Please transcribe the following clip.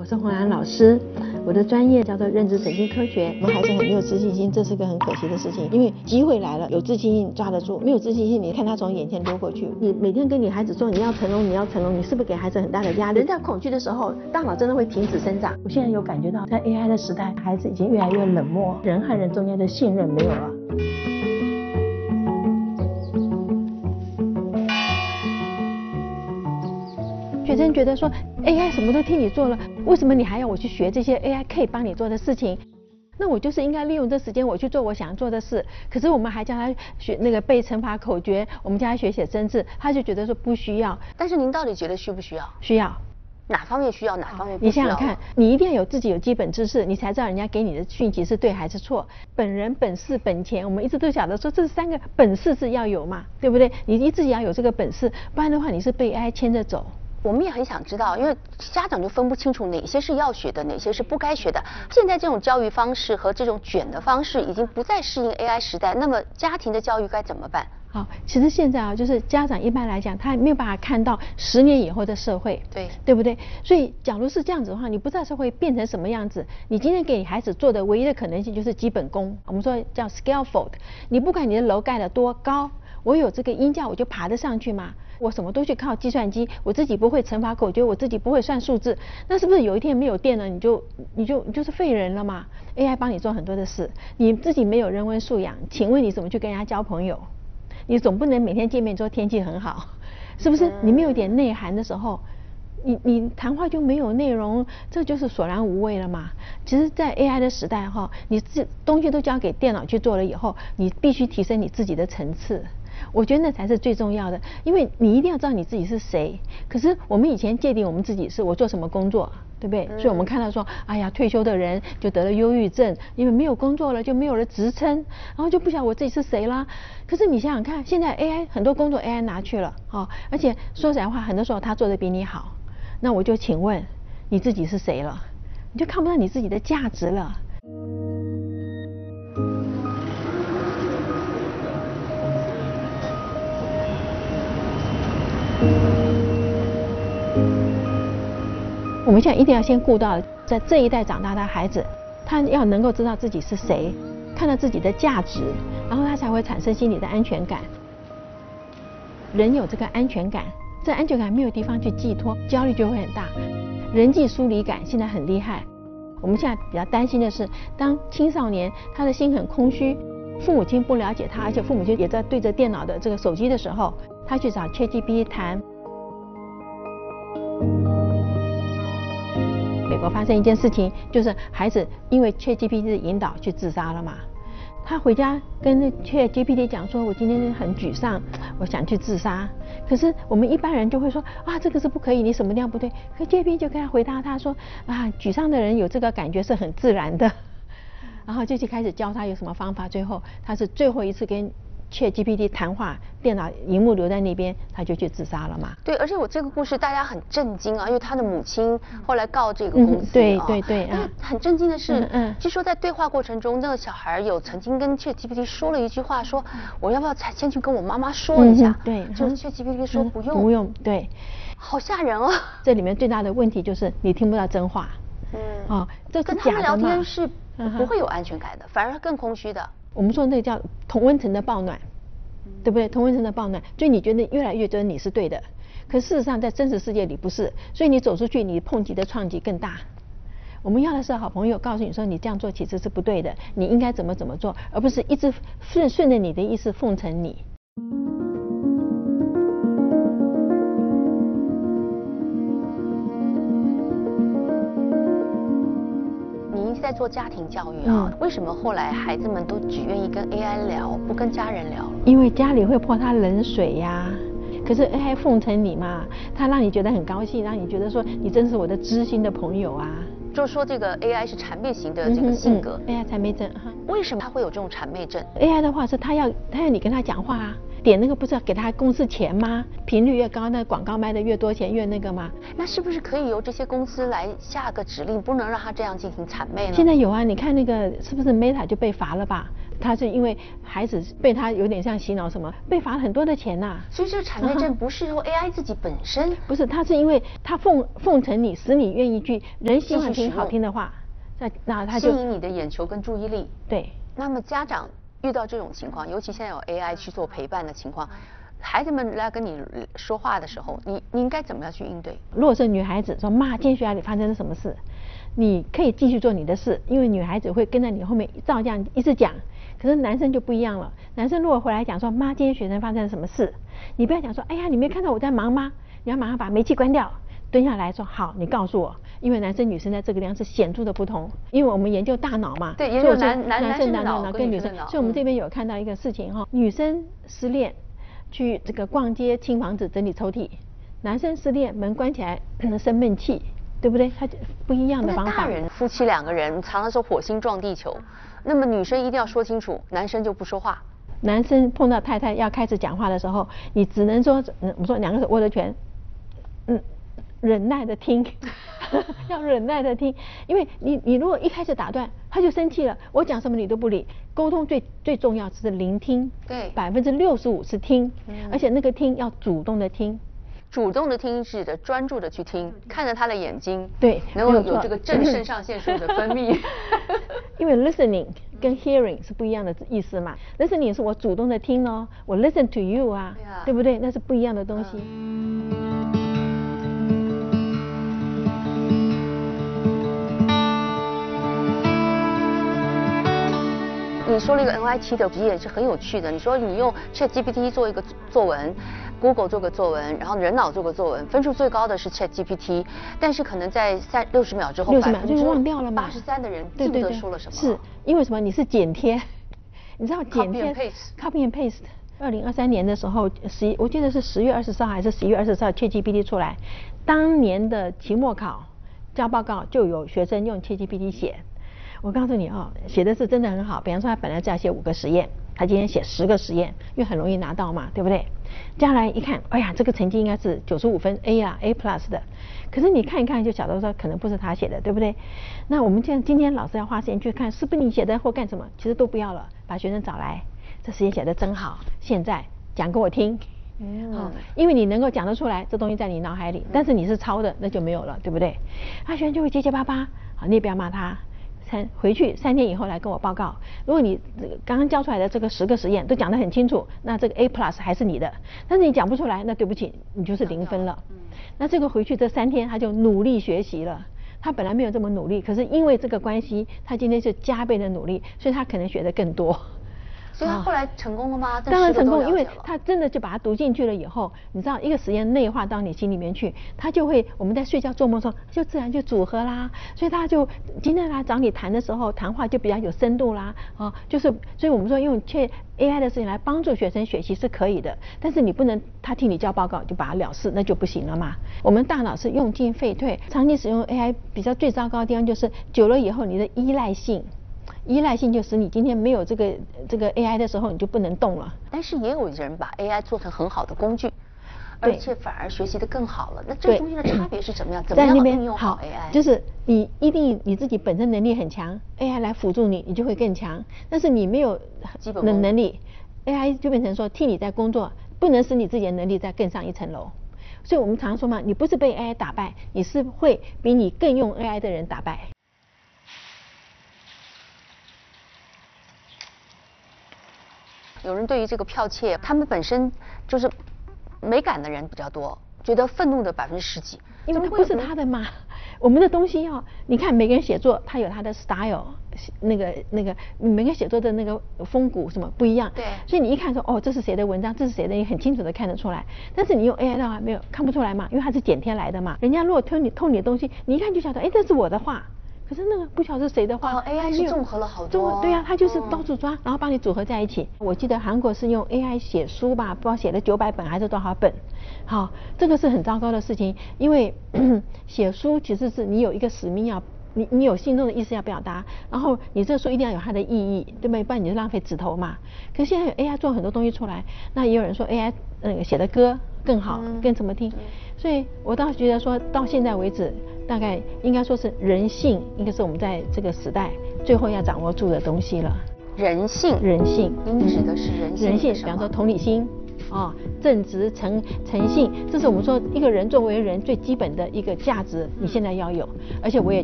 是洪兰老师，我的专业叫做认知神经科学。我们孩子很没有自信心，这是个很可惜的事情，因为机会来了，有自信心抓得住，没有自信心，你看他从眼前溜过去。你每天跟你孩子说你要成龙，你要成龙，你是不是给孩子很大的压力？人在恐惧的时候，大脑真的会停止生长。我现在有感觉到，在 AI 的时代，孩子已经越来越冷漠，人和人中间的信任没有了。学生觉得说 AI 什么都替你做了，为什么你还要我去学这些 AI 可以帮你做的事情？那我就是应该利用这时间我去做我想做的事。可是我们还叫他学那个背乘法口诀，我们叫他学写生字，他就觉得说不需要。 但是您到底觉得需不需要？ 需要。 哪方面需要，哪方面不需要？ 你想想看，你一定要有自己有基本知识，你才知道人家给你的讯息是对还是错。本人、本事、本钱，我们一直都晓得说这三个本事是要有嘛，对不对？你自己要有这个本事，不然的话你是被 AI 牵着走。 我们也很想知道，因为家长就分不清楚哪些是要学的，哪些是不该学的。现在这种教育方式和这种卷的方式已经不再适应 AI 时代，那么家庭的教育该怎么办？ 好，其实现在啊，就是家长一般来讲，他没有办法看到10年以后的社会，对不对？所以，假如是这样子的话，你不知道社会变成什么样子。你今天给孩子做的唯一的可能性就是基本功，我们说叫 scaffold。你不管你的楼盖得多高，我有这个鹰架我就爬得上去嘛。我什么都去靠计算机，我自己不会乘法口诀，我自己不会算数字，那是不是有一天没有电了，你就是废人了嘛 ？AI 帮你做很多的事，你自己没有人文素养，请问你怎么去跟人家交朋友？你总不能每天见面说天气很好，是不是？你没有一点内涵的时候，你谈话就没有内容，这就是索然无味了嘛。其实，在 AI 的时代哈，你东西都交给电脑去做了以后，你必须提升你自己的层次。我觉得那才是最重要的，因为你一定要知道你自己是谁。可是我们以前界定我们自己是我做什么工作，对不对？所以我们看到说，哎呀，退休的人就得了忧郁症，因为没有工作了，就没有了职称，然后就不晓得我自己是谁啦。可是你想想看，现在 AI 很多工作 AI 拿去了，而且说实在话，很多时候他做的比你好。那我就请问你自己是谁了？你就看不到你自己的价值了。我们现在一定要先顾到，在这一代长大的孩子，他要能够知道自己是谁，看到自己的价值，然后他才会产生心理的安全感。人有这个安全感，这安全感没有地方去寄托，焦虑就会很大。人际疏离感现在很厉害。我们现在比较担心的是，当青少年他的心很空虚，父母亲不了解他，而且父母亲也在对着电脑的这个手机的时候，他去找 ChatGPT 谈。美国发生一件事情，就是孩子因为 ChatGPT 的引导去自杀了嘛。他回家跟那 ChatGPT 讲说，我今天很沮丧，我想去自杀。可是我们一般人就会说，啊，这个是不可以，你什么地方不对？可 ChatGPT 就跟他回答，他说，啊，沮丧的人有这个感觉是很自然的。然后就去开始教他有什么方法，最后他是最后一次跟ChatGPT 谈话，电脑荧幕留在那边，他就去自杀了嘛。 对，而且我这个故事大家很震惊啊，因为他的母亲后来告这个公司对。 但是很震惊的是，据说在对话过程中，那个小孩有曾经跟 ChatGPT 说了一句话，说我要不要先去跟我妈妈说一下？ 对， 就是 ChatGPT 说不用， 不用，对， 好吓人啊！ 这里面最大的问题就是你听不到真话。这是跟他们聊天是不会有安全感的，反而更空虚的。 我们说那个叫同温层的抱暖，对不对？同温层的抱暖，所以你觉得越来越觉得你是对的，可事实上在真实世界里不是，所以你走出去，你碰击的创击更大。我们要的是好朋友告诉你说，你这样做其实是不对的，你应该怎么做，而不是一直顺着你的意思奉承你。 在做家庭教育啊，为什么后来孩子们都只愿意跟 AI 聊，不跟家人聊？ 因为家里会泼他冷水呀。可是 AI 奉承你嘛，他让你觉得很高兴，让你觉得说你真是我的知心的朋友啊。 就是说这个 AI 是谄媚型的这个性格。 AI 谄媚症。 为什么他会有这种谄媚症 ？AI 的话是他要你跟他讲话啊。点那个不是要给他公司钱吗？频率越高，那广告卖的越多钱越那个吗？ 那是不是可以由这些公司来下个指令，不能让他这样进行谄媚呢？ 现在有啊，你看那个是不是 Meta 就被罚了吧？ 他是因为孩子被他有点像洗脑什么，被罚了很多的钱呐。 所以这个谄媚症不是说 AI 自己本身， 不是，他是因为他奉承你，使你愿意去人喜欢听好听的话，那他就吸引你的眼球跟注意力。 对。 那么家长遇到这种情况，尤其现在有 AI 去做陪伴的情况，孩子们来跟你说话的时候，你应该怎么样去应对？ 如果是女孩子说妈，今天学校里发生了什么事，你可以继续做你的事，因为女孩子会跟在你后面照这样一直讲。可是男生就不一样了，男生如果回来讲说妈，今天学生发生了什么事，你不要讲说哎呀，你没看到我在忙吗？你要马上把煤气关掉，蹲下来说好，你告诉我。因为男生女生在这个地方是显著的不同，因为我们研究大脑嘛， 对，研究男生的脑跟女生，所以我们这边有看到一个事情哈，女生失恋去这个逛街清房子整理抽屉，男生失恋门关起来生闷气，对不对？他不一样的方法。 大人夫妻两个人常常说火星撞地球，那么女生一定要说清楚，男生就不说话。 男生碰到太太要开始讲话的时候，你只能说，我说两个手握着拳，忍耐的听，要忍耐的听，因为你如果一开始打断，他就生气了，我讲什么你都不理。沟通最重要是聆听， 对 ，65%是听，而且那个听要主动的听。 主动的听是的，专注的去听，看着他的眼睛， 对， 能够有这个正肾上腺素的分泌。 因为 listening 跟 hearing 是不一样的意思嘛。listening 是我主动的听哦，我 listen to you 啊，对不对？那是不一样的东西。 你说了一个 MIT 的题也是很有趣的，你说你用 ChatGPT 做一个作文，Google 做个作文，然后人脑做个作文，分数最高的是 ChatGPT， 但是可能在60秒之后 ，60秒就忘掉了嘛。 83%的人记不得说了什么。 是因为什么？你是剪贴，你知道剪贴 copy and paste。 2023年的时候，我记得是10月20号还是11月20号 ChatGPT 出来，当年的期末考交报告就有学生用 ChatGPT 写。我告诉你哦，写的是真的很好。比方说他本来只要写5个实验，他今天写10个实验，因为很容易拿到嘛，对不对？将来一看，哎呀，这个成绩应该是95分 A 啦 ，A plus 的。可是你看一看就晓得说可能不是他写的，对不对？那我们今天老师要花时间去看是不是你写的或干什么，其实都不要了，把学生找来，这实验写的真好，现在讲给我听。因为你能够讲得出来，这东西在你脑海里，但是你是抄的，那就没有了，对不对？学生就会结结巴巴，好，你也不要骂他。回去3天以后来跟我报告，如果你刚刚教出来的这个10个实验都讲得很清楚，那这个 A plus 还是你的，但是你讲不出来，那对不起，你就是0分了。那这个回去这3天他就努力学习了，他本来没有这么努力，可是因为这个关系，他今天是加倍的努力，所以他可能学得更多。 所以他后来成功了吗？ 当然成功，因为他真的就把它读进去了以后，你知道一个实验内化到你心里面去，他就会我们在睡觉做梦的时候就自然就组合啦，所以他就今天来找你谈的时候，谈话就比较有深度啦，就是所以我们说用AI 的事情来帮助学生学习是可以的，但是你不能他替你交报告就把它了事，那就不行了嘛。我们大脑是用进废退，长期使用 AI 比较最糟糕的地方就是久了以后你的依赖性就使你今天没有这个 AI 的时候，你就不能动了。 但是也有人把 AI 做成很好的工具，而且反而学习得更好了。那这中间的差别是怎么样？怎么样运用好 AI？ 就是你一定你自己本身能力很强 ，AI 来辅助你，你就会更强。但是你没有基本能力 ，AI 就变成说替你在工作，不能使你自己的能力再更上一层楼。所以我们常说嘛，你不是被 AI 打败，你是会比你更用 AI 的人打败。 有人对于这个剽窃，他们本身就是没感的人比较多，觉得愤怒的10%几， 因为它不是他的嘛。我们的东西你看每个人写作，他有他的 style， 那个每个人写作的那个风骨什么不一样。 对。 所以你一看说哦，这是谁的文章，这是谁的，你很清楚的看得出来。但是你用 AI 的话没有看不出来嘛，因为它是剪贴来的嘛。人家如果偷你的东西，你一看就晓得，哎，这是我的话。可是那个不晓得是谁的话 ，AI 是综合了好多。 对呀，它就是到处抓，然后把你组合在一起。我记得韩国是用 AI 写书吧，不知道写了900本还是多少本。好，这个是很糟糕的事情，因为写书其实是你有一个使命要，你有心中的意思要表达，然后你这个书一定要有它的意义，对不对？不然你就浪费纸头嘛。可是现在有 AI 做很多东西出来，那也有人说 AI 写的歌更好，更怎么听？所以我倒觉得说到现在为止，大概应该说是人性，应该是我们在这个时代最后要掌握住的东西了。 人性。 人性， 您指的是人性？ 人性，比方说同理心。正直、诚信，这是我们说一个人作为人最基本的一个价值，你现在要有。而且我也